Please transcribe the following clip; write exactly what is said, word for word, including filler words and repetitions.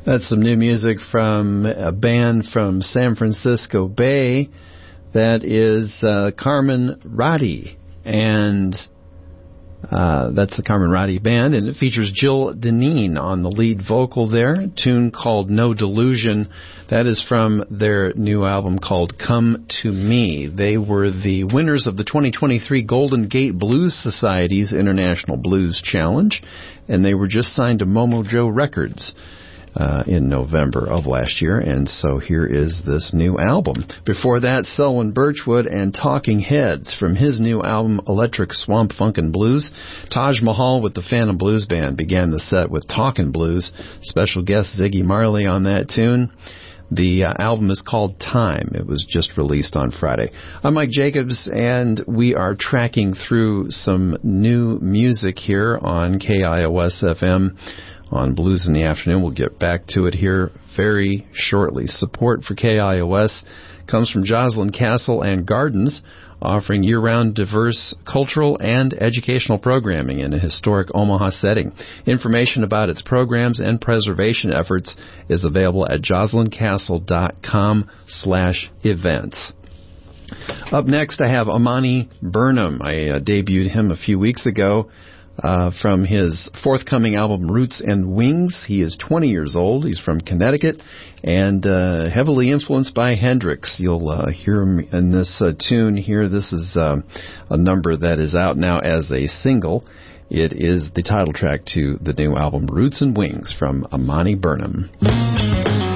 That's some new music from a band from San Francisco Bay. That is uh, Carmen Roddy. And uh, that's the Carmen Roddy Band. And it features Jill Deneen on the lead vocal there. A tune called No Delusion. That is from their new album called Come to Me. They were the winners of the twenty twenty-three Golden Gate Blues Society's International Blues Challenge. And they were just signed to Momo Joe Records Uh, in November of last year, and so here is this new album. Before that, Selwyn Birchwood and Talking Heads from his new album, Electric Swamp Funkin' Blues. Taj Mahal with the Phantom Blues Band began the set with Talkin' Blues. Special guest Ziggy Marley on that tune. The uh, album is called Time. It was just released on Friday. I'm Mike Jacobs, and we are tracking through some new music here on K I O S F M. On Blues in the Afternoon. We'll get back to it here very shortly. Support for K I O S comes from Joslyn Castle and Gardens, offering year-round diverse cultural and educational programming in a historic Omaha setting. Information about its programs and preservation efforts is available at joslyn castle dot com slash events. Up next, I have Amani Burnham. I uh, debuted him a few weeks ago. Uh, from his forthcoming album, Roots and Wings. He is twenty years old. He's from Connecticut and uh, heavily influenced by Hendrix. You'll uh, hear him in this uh, tune here. This is uh, a number that is out now as a single. It is the title track to the new album, Roots and Wings, from Amani Burnham.